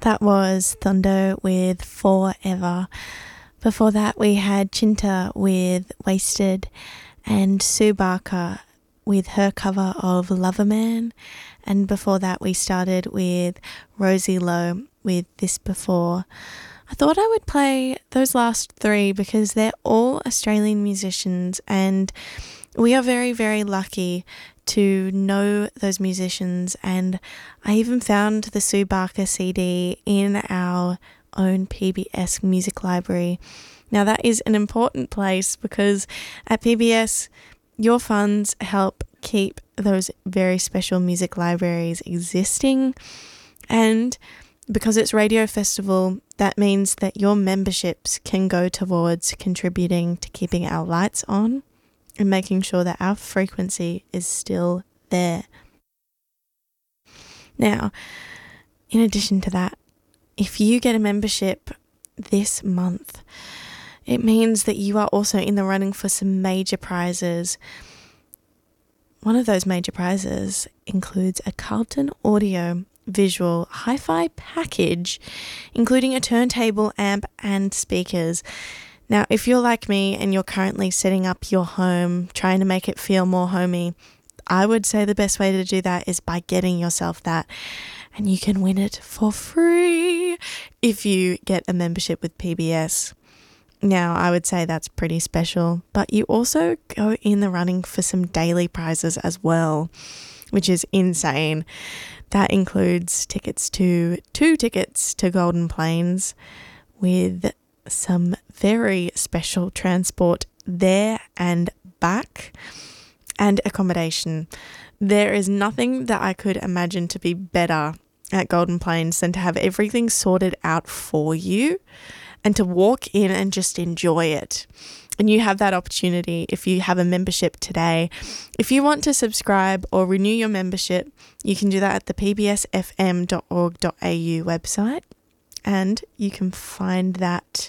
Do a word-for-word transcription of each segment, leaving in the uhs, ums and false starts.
That was Thunder with Forever. Before that, we had Chinta with Wasted and Sue Barker with her cover of Loverman. And before that, we started with Rosie Lowe with This Before. I thought I would play those last three because they're all Australian musicians, and we are very, very lucky to know those musicians. And I even found the Sue Barker C D in our own P B S music library. Now that is an important place because at P B S your funds help keep those very special music libraries existing, and because it's Radio Festival, that means that your memberships can go towards contributing to keeping our lights on and making sure that our frequency is still there. Now, in addition to that, if you get a membership this month, it means that you are also in the running for some major prizes. One of those major prizes includes a Carlton Audio Visual Hi-Fi package, including a turntable, amp, and speakers. Now, if you're like me and you're currently setting up your home, trying to make it feel more homey, I would say the best way to do that is by getting yourself that. And you can win it for free if you get a membership with P B S. Now, I would say that's pretty special, but you also go in the running for some daily prizes as well, which is insane. That includes tickets to two tickets to Golden Plains with some very special transport there and back, and accommodation. There is nothing that I could imagine to be better at Golden Plains than to have everything sorted out for you and to walk in and just enjoy it. And you have that opportunity if you have a membership today. If you want to subscribe or renew your membership, you can do that at the p b s f m dot org dot a u website. And you can find that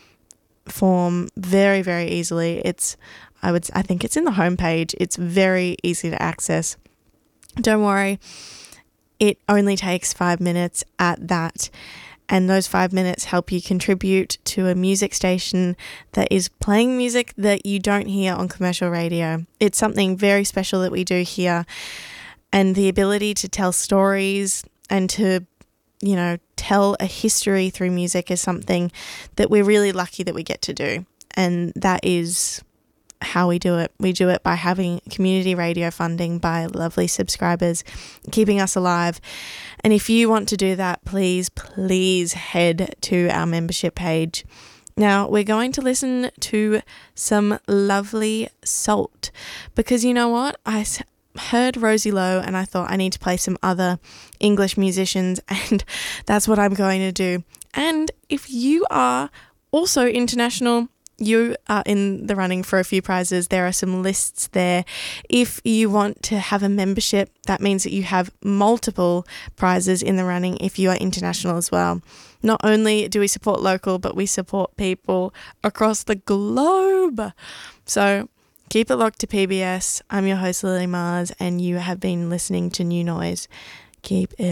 form very, very easily. It's, I would, I think it's in the homepage. It's very easy to access. Don't worry, it only takes five minutes at that. And those five minutes help you contribute to a music station that is playing music that you don't hear on commercial radio. It's something very special that we do here. And the ability to tell stories and to, you know, tell a history through music is something that we're really lucky that we get to do. And that is how we do it. We do it by having community radio funding by lovely subscribers, keeping us alive. And if you want to do that, please, please head to our membership page. Now, we're going to listen to some lovely Salt because you know what? I heard Rosie Lowe and I thought I need to play some other English musicians, and that's what I'm going to do. And if you are also international, you are in the running for a few prizes. There are some lists there. If you want to have a membership, that means that you have multiple prizes in the running if you are international as well. Not only do we support local, but we support people across the globe. So keep it locked to P B S. I'm your host, Lily Mars, and you have been listening to New Noise. Keep it